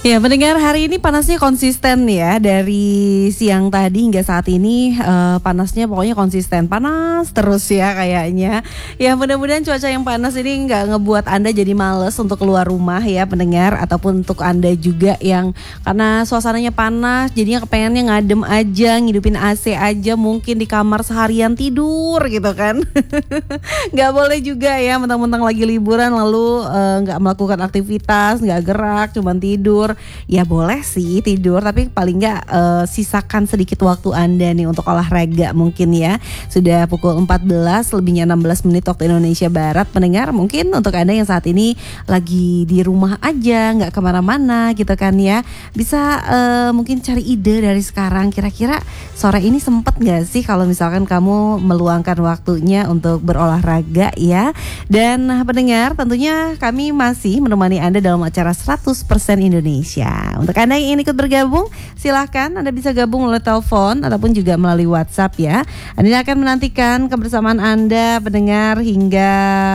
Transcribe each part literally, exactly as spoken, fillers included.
Ya, pendengar, hari ini panasnya konsisten ya. Dari siang tadi hingga saat ini uh, panasnya pokoknya konsisten. Panas terus ya kayaknya. Ya, mudah-mudahan cuaca yang panas ini nggak ngebuat Anda jadi males untuk keluar rumah ya pendengar. Ataupun untuk Anda juga yang karena suasananya panas jadinya kepengennya ngadem aja, ngidupin A C aja, mungkin di kamar seharian tidur gitu kan. Nggak boleh juga ya mentang-mentang lagi liburan lalu uh, nggak melakukan aktivitas, nggak gerak, cuman tidur. Ya boleh sih tidur, tapi paling nggak uh, sisakan sedikit waktu Anda nih untuk olahraga mungkin ya. Sudah pukul empat belas lebihnya enam belas menit waktu Indonesia Barat. Pendengar, mungkin untuk Anda yang saat ini lagi di rumah aja, nggak kemana-mana gitu kan ya, bisa uh, mungkin cari ide dari sekarang. Kira-kira sore ini sempet nggak sih kalau misalkan kamu meluangkan waktunya untuk berolahraga ya. Dan pendengar, tentunya kami masih menemani Anda dalam acara seratus persen Indonesia. Untuk Anda yang ingin ikut bergabung, silahkan Anda bisa gabung melalui telepon ataupun juga melalui WhatsApp ya. Anda akan menantikan kebersamaan Anda pendengar hingga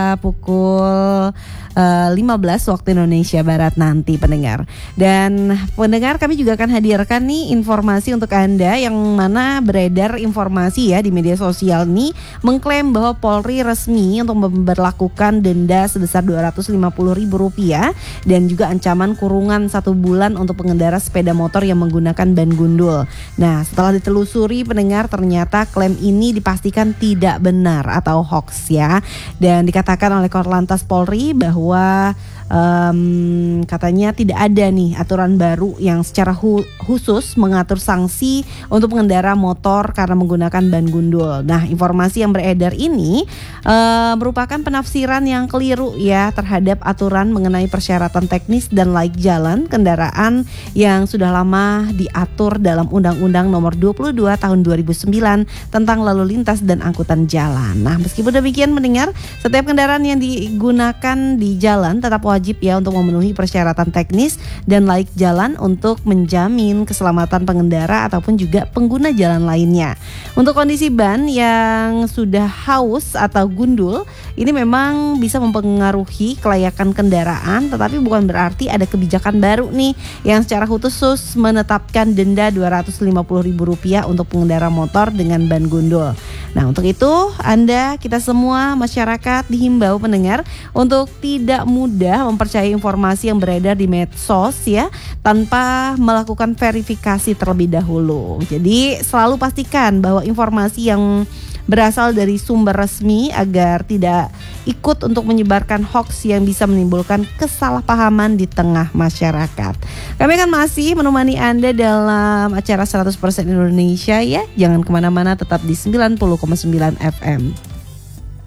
pukul uh, lima belas waktu Indonesia Barat nanti pendengar. Dan pendengar, kami juga akan hadirkan nih informasi untuk Anda yang mana beredar informasi ya di media sosial nih mengklaim bahwa Polri resmi untuk memberlakukan denda sebesar dua ratus lima puluh ribu rupiah dan juga ancaman kurungan satu bulan untuk pengendara sepeda motor yang menggunakan ban gundul. Nah, setelah ditelusuri pendengar, ternyata klaim ini dipastikan tidak benar atau hoax ya. Dan dikatakan oleh Korlantas Polri bahwa Um, katanya tidak ada nih aturan baru yang secara hu- khusus mengatur sanksi untuk pengendara motor karena menggunakan ban gundul. Nah, informasi yang beredar ini uh, merupakan penafsiran yang keliru ya terhadap aturan mengenai persyaratan teknis dan laik jalan kendaraan yang sudah lama diatur dalam Undang-Undang Nomor dua puluh dua Tahun dua ribu sembilan tentang lalu lintas dan angkutan jalan. Nah, meskipun demikian mendengar, setiap kendaraan yang digunakan di jalan tetap wajib wajib ya untuk memenuhi persyaratan teknis dan laik jalan untuk menjamin keselamatan pengendara ataupun juga pengguna jalan lainnya. Untuk kondisi ban yang sudah haus atau gundul, ini memang bisa mempengaruhi kelayakan kendaraan, tetapi bukan berarti ada kebijakan baru nih yang secara khusus menetapkan denda dua ratus lima puluh ribu rupiah untuk pengendara motor dengan ban gundul. Nah, untuk itu Anda, kita semua masyarakat dihimbau pendengar untuk tidak mudah mempercayai informasi yang beredar di medsos ya tanpa melakukan verifikasi terlebih dahulu. Jadi selalu pastikan bahwa informasi yang berasal dari sumber resmi agar tidak ikut untuk menyebarkan hoax yang bisa menimbulkan kesalahpahaman di tengah masyarakat. Kami akan masih menemani Anda dalam acara seratus persen Indonesia ya. Jangan kemana-mana, tetap di sembilan puluh koma sembilan F M.